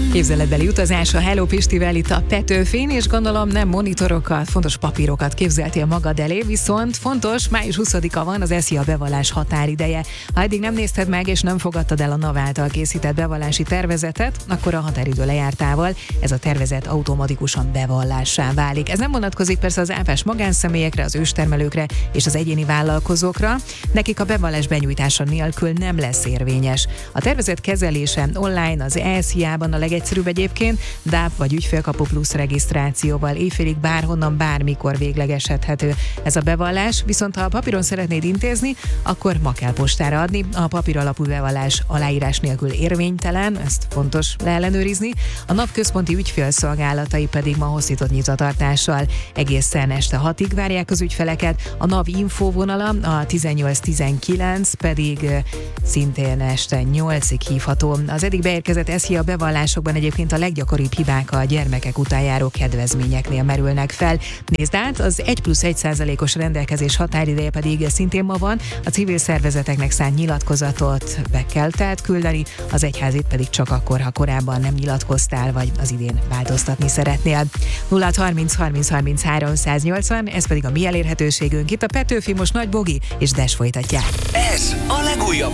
Képzeletbeli utazás a Hello Pistivel itt a Petőfin, és gondolom nem monitorokat, fontos papírokat képzeltél magad elé, viszont fontos, május 20-a van az SZIA bevallás határideje. Ha eddig nem nézted meg és nem fogadtad el a NAV által készített bevallási tervezetet, akkor a határidő lejártával ez a tervezet automatikusan bevallássá válik. Ez nem vonatkozik persze az áfás magánszemélyekre, az őstermelőkre és az egyéni vállalkozókra, nekik a bevallás benyújtása nélkül nem lesz érvényes. A tervezet kezelése online az eSZIA-ban a legegyszerűbb egyébként, DAB vagy ügyfélkapu plusz regisztrációval éjfélig bárhonnan, bármikor véglegesedhető ez a bevallás, viszont ha a papíron szeretnéd intézni, akkor ma kell postára adni. A papír alapú bevallás aláírás nélkül érvénytelen, ezt fontos leellenőrizni. A NAV központi ügyfélszolgálatai pedig ma hosszított nyitvatartással egészen este 6-ig várják az ügyfeleket. A NAV infóvonala a 1819 pedig szintén este 8-ig hívható. Az eddig beérkezett SZIA bevallásokban egyébként a leggyakoribb hibák a gyermekek után járó kedvezményeknél merülnek fel. Nézd át, az 1+1%-os rendelkezés határideje pedig szintén ma van, a civil szervezeteknek szánt nyilatkozatot be kell tehát küldeni, az egyházit pedig csak akkor, ha korábban nem nyilatkoztál, vagy az idén változtatni szeretnél. 0630 30 30 380, ez pedig a mi elérhetőségünk. Itt a Petőfi, most Nagy Bogi és Des folytatják. Ez a legújabb